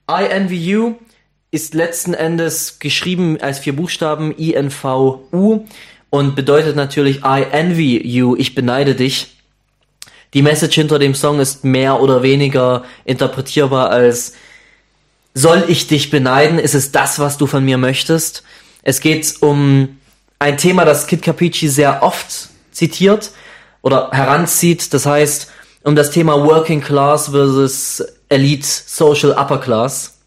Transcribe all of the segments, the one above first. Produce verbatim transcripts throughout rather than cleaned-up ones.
I Envy You ist letzten Endes geschrieben als vier Buchstaben I N V U und bedeutet natürlich I envy you, ich beneide dich. Die Message hinter dem Song ist mehr oder weniger interpretierbar als: Soll ich dich beneiden? Ist es das, was du von mir möchtest? Es geht um ein Thema, das Kid Capici sehr oft zitiert oder heranzieht. Das heißt, um das Thema Working Class versus Elite Social Upper Class.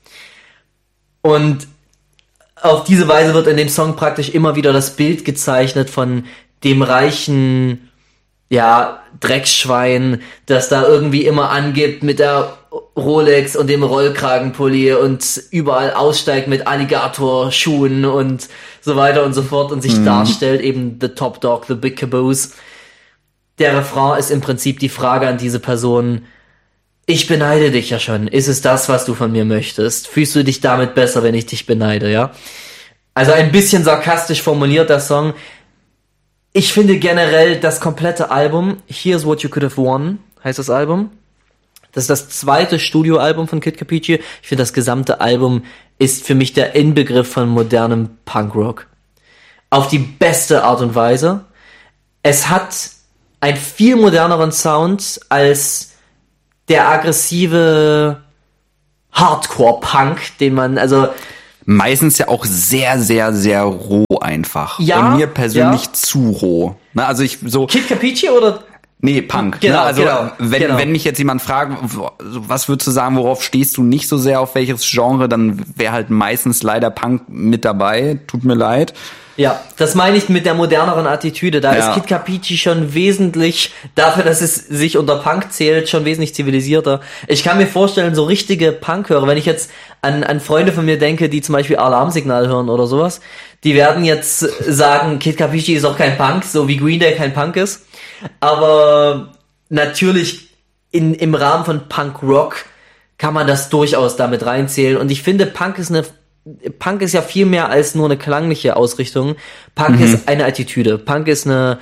Und auf diese Weise wird in dem Song praktisch immer wieder das Bild gezeichnet von dem reichen, ja, Drecksschwein, das da irgendwie immer angibt mit der Rolex und dem Rollkragenpulli und überall aussteigt mit Alligatorschuhen und so weiter und so fort und sich mhm. darstellt, eben the top dog, the big caboose. Der Refrain ist im Prinzip die Frage an diese Person: Ich beneide dich ja schon. Ist es das, was du von mir möchtest? Fühlst du dich damit besser, wenn ich dich beneide, ja? Also ein bisschen sarkastisch formuliert der Song. Ich finde generell das komplette Album, Here's What You Could Have Won, heißt das Album. Das ist das zweite Studioalbum von Kid Capici. Ich finde, das gesamte Album ist für mich der Inbegriff von modernem Punkrock. Auf die beste Art und Weise. Es hat einen viel moderneren Sound als der aggressive Hardcore-Punk, den man, also... Meistens ja auch sehr, sehr, sehr roh einfach. Ja, und mir persönlich ja. zu roh. Na, also ich so. Kid Capici oder? Nee, Punk. Genau, ne? Also genau, wenn, genau. wenn mich jetzt jemand fragt, was würdest du sagen, worauf stehst du nicht so sehr, auf welches Genre, dann wäre halt meistens leider Punk mit dabei. Tut mir leid. Ja, das meine ich mit der moderneren Attitüde. Da ja. ist Kid Capici schon wesentlich, dafür, dass es sich unter Punk zählt, schon wesentlich zivilisierter. Ich kann mir vorstellen, so richtige Punk-Hörer, wenn ich jetzt an, an Freunde von mir denke, die zum Beispiel Alarmsignal hören oder sowas, die werden jetzt sagen, Kid Capici ist auch kein Punk, so wie Green Day kein Punk ist. Aber natürlich in, im Rahmen von Punk-Rock kann man das durchaus damit reinzählen. Und ich finde, Punk ist eine Punk ist ja viel mehr als nur eine klangliche Ausrichtung. Punk mhm. ist eine Attitüde. Punk ist eine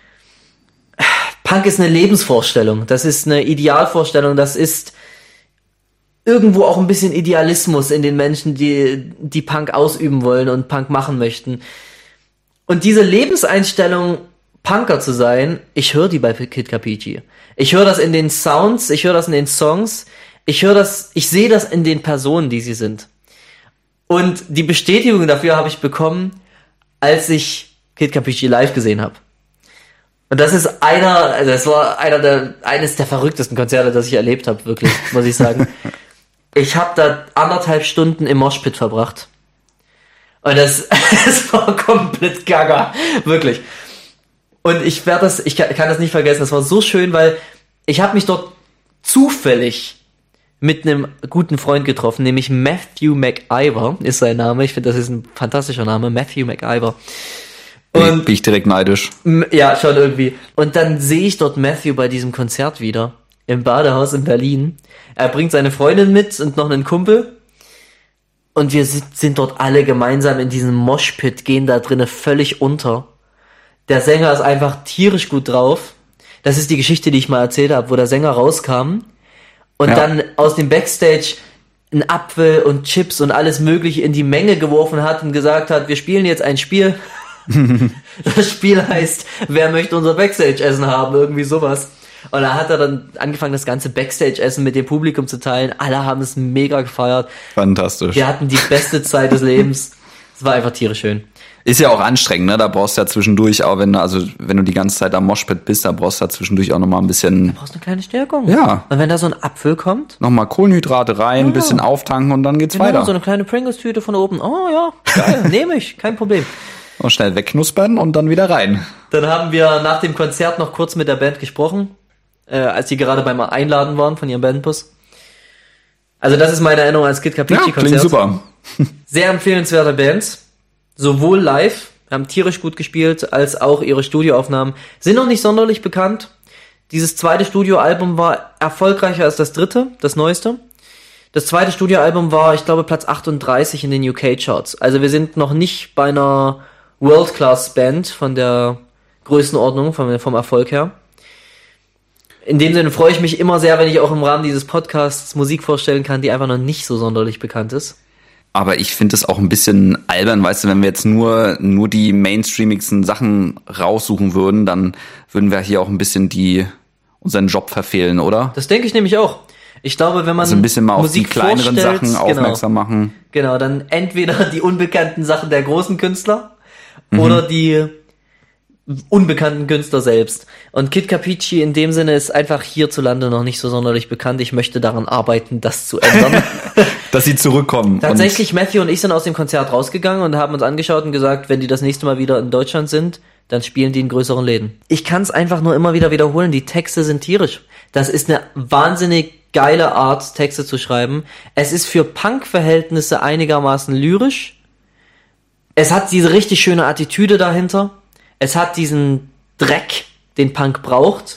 Punk ist eine Lebensvorstellung. Das ist eine Idealvorstellung. Das ist irgendwo auch ein bisschen Idealismus in den Menschen, die die Punk ausüben wollen und Punk machen möchten. Und diese Lebenseinstellung, Punker zu sein, ich höre die bei Kid Capici. Ich höre das in den Sounds, ich höre das in den Songs, ich höre das, ich sehe das in den Personen, die sie sind. Und die Bestätigung dafür habe ich bekommen, als ich Kid Capici live gesehen habe. Und das ist einer, also das war einer der, eines der verrücktesten Konzerte, das ich erlebt habe, wirklich, muss ich sagen. Ich habe da anderthalb Stunden im Moshpit verbracht. Und das, das war komplett gaga, wirklich. Und ich werde das, ich kann, kann das nicht vergessen, das war so schön, weil ich habe mich dort zufällig mit einem guten Freund getroffen, nämlich Matthew McIver ist sein Name. Ich finde, das ist ein fantastischer Name, Matthew McIver. Und bin ich direkt neidisch. Ja, schon irgendwie. Und dann sehe ich dort Matthew bei diesem Konzert wieder im Badehaus in Berlin. Er bringt seine Freundin mit und noch einen Kumpel. Und wir sind, sind dort alle gemeinsam in diesem Moshpit, gehen da drinnen völlig unter. Der Sänger ist einfach tierisch gut drauf. Das ist die Geschichte, die ich mal erzählt habe, wo der Sänger rauskam und ja. dann aus dem Backstage einen Apfel und Chips und alles Mögliche in die Menge geworfen hat und gesagt hat, wir spielen jetzt ein Spiel. Das Spiel heißt, wer möchte unser Backstage-Essen haben? Irgendwie sowas. Und da hat er dann angefangen, das ganze Backstage-Essen mit dem Publikum zu teilen. Alle haben es mega gefeiert. Fantastisch. Wir hatten die beste Zeit des Lebens. Es war einfach tierisch schön. Ist ja auch anstrengend, ne? Da brauchst du ja zwischendurch auch, wenn du, also wenn du die ganze Zeit am Moshpit bist, da brauchst du ja zwischendurch auch nochmal ein bisschen. Da brauchst du eine kleine Stärkung. Ja. Und wenn da so ein Apfel kommt. Nochmal Kohlenhydrate rein, ein ja. bisschen auftanken und dann geht's genau, weiter. So eine kleine Pringles-Tüte von oben. Oh ja, geil, nehme ich, kein Problem. Und schnell wegknuspern und dann wieder rein. Dann haben wir nach dem Konzert noch kurz mit der Band gesprochen, äh, als die gerade beim Einladen waren von ihrem Bandbus. Also das ist meine Erinnerung als Kid Capici-Konzert. Ja, klingt super. Sehr empfehlenswerte Band. Sowohl live, haben tierisch gut gespielt, als auch ihre Studioaufnahmen. Sind noch nicht sonderlich bekannt. Dieses zweite Studioalbum war erfolgreicher als das dritte, das neueste. Das zweite Studioalbum war, ich glaube, Platz achtunddreißig in den U K-Charts. Also wir sind noch nicht bei einer World-Class-Band von der Größenordnung, vom, vom Erfolg her. In dem Sinne freue ich mich immer sehr, wenn ich auch im Rahmen dieses Podcasts Musik vorstellen kann, die einfach noch nicht so sonderlich bekannt ist. Aber ich finde es auch ein bisschen albern, weißt du, wenn wir jetzt nur nur die mainstreamigsten Sachen raussuchen würden, dann würden wir hier auch ein bisschen die unseren Job verfehlen, oder? Das denke ich nämlich auch. Ich glaube, wenn man also ein bisschen mal Musik auf die kleineren Sachen genau, aufmerksam machen. Genau, dann entweder die unbekannten Sachen der großen Künstler mhm. oder die unbekannten Künstler selbst. Und Kid Capici in dem Sinne ist einfach hierzulande noch nicht so sonderlich bekannt. Ich möchte daran arbeiten, das zu ändern. Dass sie zurückkommen. Tatsächlich, Matthew und ich sind aus dem Konzert rausgegangen und haben uns angeschaut und gesagt, wenn die das nächste Mal wieder in Deutschland sind, dann spielen die in größeren Läden. Ich kann es einfach nur immer wieder wiederholen, die Texte sind tierisch. Das ist eine wahnsinnig geile Art, Texte zu schreiben. Es ist für Punk-Verhältnisse einigermaßen lyrisch. Es hat diese richtig schöne Attitüde dahinter. Es hat diesen Dreck, den Punk braucht,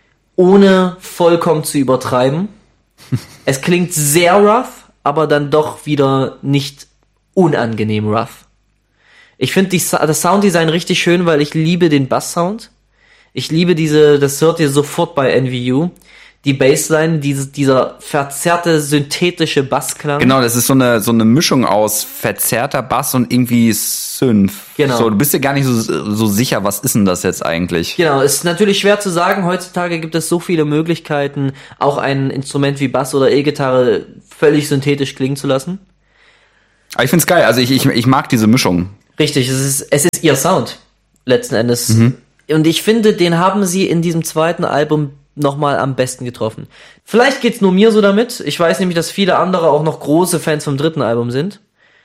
ohne vollkommen zu übertreiben. Es klingt sehr rough, aber dann doch wieder nicht unangenehm rough. Ich finde das Sounddesign richtig schön, weil ich liebe den Bass-Sound. Ich liebe diese, das hört ihr sofort bei N V U. Die Bassline, diese, dieser verzerrte, synthetische Bassklang. Genau, das ist so eine so eine Mischung aus verzerrter Bass und irgendwie Synth. Genau. So, du bist dir gar nicht so, so sicher, was ist denn das jetzt eigentlich? Genau, ist natürlich schwer zu sagen. Heutzutage gibt es so viele Möglichkeiten, auch ein Instrument wie Bass oder E-Gitarre völlig synthetisch klingen zu lassen. Aber ich find's geil, also ich, ich, ich mag diese Mischung. Richtig, es ist, es ist ihr Sound, letzten Endes. Mhm. Und ich finde, den haben sie in diesem zweiten Album nochmal am besten getroffen. Vielleicht geht's nur mir so damit. Ich weiß nämlich, dass viele andere auch noch große Fans vom dritten Album sind.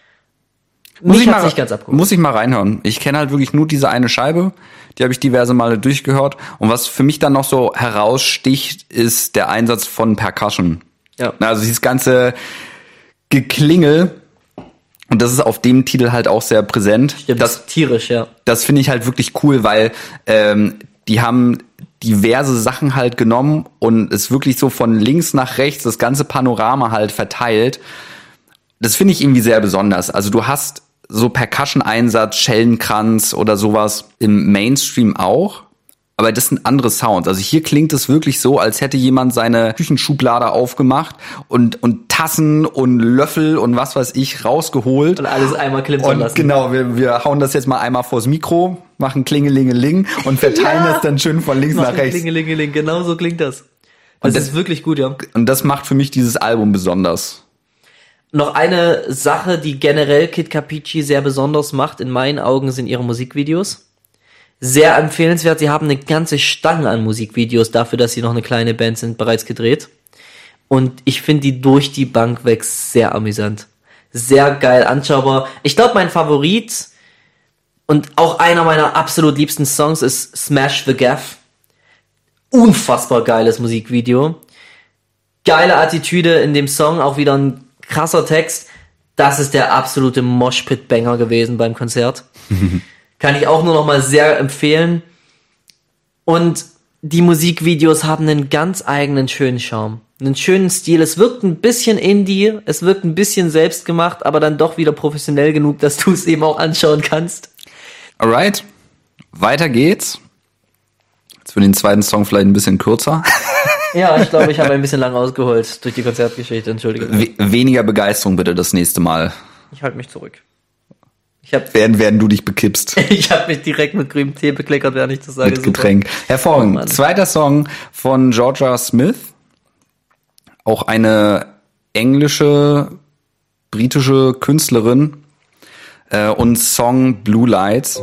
Muss Mich ich hat's mal, nicht ganz abgeholt. Muss ich mal reinhören. Ich kenne halt wirklich nur diese eine Scheibe. Die habe ich diverse Male durchgehört. Und was für mich dann noch so heraussticht, ist der Einsatz von Percussion. Ja. Also dieses ganze Geklingel. Und das ist auf dem Titel halt auch sehr präsent. Stimmt, das tierisch, ja. Das finde ich halt wirklich cool, weil ähm, die haben diverse Sachen halt genommen und es wirklich so von links nach rechts das ganze Panorama halt verteilt. Das finde ich irgendwie sehr besonders. Also du hast so Percussion-Einsatz, Schellenkranz oder sowas im Mainstream auch, aber das sind andere Sounds. Also hier klingt es wirklich so, als hätte jemand seine Küchenschublade aufgemacht und und Tassen und Löffel und was weiß ich rausgeholt. Und alles einmal klimpern und lassen. Genau, wir, wir hauen das jetzt mal einmal vors Mikro, machen Klingelingeling und verteilen Ja. das dann schön von links Machen nach rechts. Klingelingeling, genau so klingt das. Das, das ist wirklich gut, ja. Und das macht für mich dieses Album besonders. Noch eine Sache, die generell Kid Capici sehr besonders macht, in meinen Augen, sind ihre Musikvideos. Sehr empfehlenswert. Sie haben eine ganze Stange an Musikvideos dafür, dass sie noch eine kleine Band sind, bereits gedreht. Und ich finde die durch die Bank weg sehr amüsant. Sehr geil anschaubar. Ich glaube, mein Favorit und auch einer meiner absolut liebsten Songs ist Smash the Gaff. Unfassbar geiles Musikvideo. Geile Attitüde in dem Song, auch wieder ein krasser Text. Das ist der absolute Moshpit-Banger gewesen beim Konzert. Kann ich auch nur noch mal sehr empfehlen. Und die Musikvideos haben einen ganz eigenen schönen Charme. Einen schönen Stil. Es wirkt ein bisschen Indie, es wirkt ein bisschen selbstgemacht, aber dann doch wieder professionell genug, dass du es eben auch anschauen kannst. Alright, weiter geht's. Jetzt für den zweiten Song vielleicht ein bisschen kürzer. Ja, ich glaube, ich habe ein bisschen lang ausgeholt durch die Konzertgeschichte, entschuldige. We- weniger Begeisterung bitte das nächste Mal. Ich halte mich zurück. Ich habe Während, während du dich bekippst. ich hab mich direkt mit grünem Tee bekleckert, während ich das sage. Mit Getränk. Hervorragend. Oh, Zweiter Song von Georgia Smith. Auch eine englische, britische Künstlerin. Äh, und Song Blue Lights.